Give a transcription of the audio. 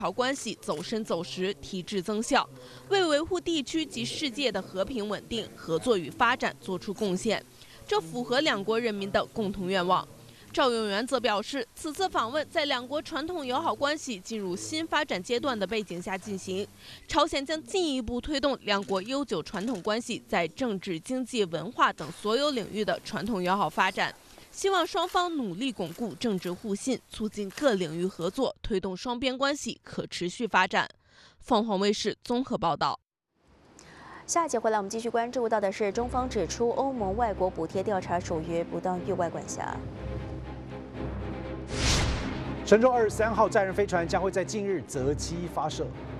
朝关系走深走实、提质增效，为维护地区及世界的和平稳定、合作与发展作出贡献，这符合两国人民的共同愿望。赵永元则表示，此次访问在两国传统友好关系进入新发展阶段的背景下进行，朝鲜将进一步推动两国悠久传统关系在政治、经济、文化等所有领域的传统友好发展。希望双方努力巩固政治互信，促进各领域合作，推动双边关系可持续发展。凤凰卫视综合报道。 下一节回来，我们继续关注到的是，中方指出，欧盟外国补贴调查属于不当域外管辖。 神舟23号载人飞船将会在近日择机发射。